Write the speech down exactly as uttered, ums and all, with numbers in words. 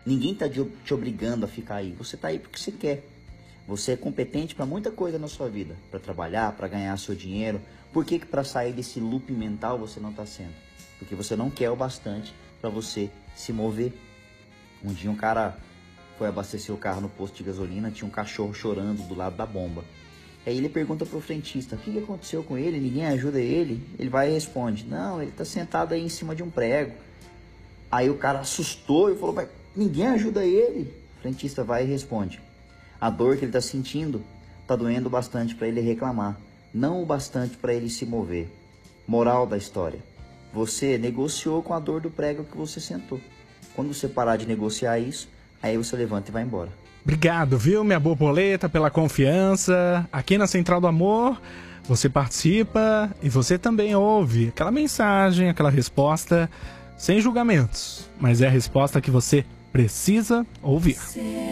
Ninguém está te obrigando a ficar aí. Você está aí porque você quer. Você é competente para muita coisa na sua vida. Para trabalhar, para ganhar seu dinheiro. Por que que para sair desse loop mental você não está sendo? Porque você não quer o bastante para você se mover. Um dia um cara foi abastecer o carro no posto de gasolina, tinha um cachorro chorando do lado da bomba. Aí ele pergunta pro frentista, o que que aconteceu com ele? Ninguém ajuda ele? Ele vai e responde, não, ele tá sentado aí em cima de um prego. Aí o cara assustou e falou, mas ninguém ajuda ele? O frentista vai e responde, a dor que ele tá sentindo tá doendo bastante para ele reclamar, não o bastante para ele se mover. Moral da história, você negociou com a dor do prego que você sentou. Quando você parar de negociar isso, aí você levanta e vai embora. Obrigado, viu, minha borboleta, pela confiança. Aqui na Central do Amor, você participa e você também ouve aquela mensagem, aquela resposta sem julgamentos. Mas é a resposta que você precisa ouvir.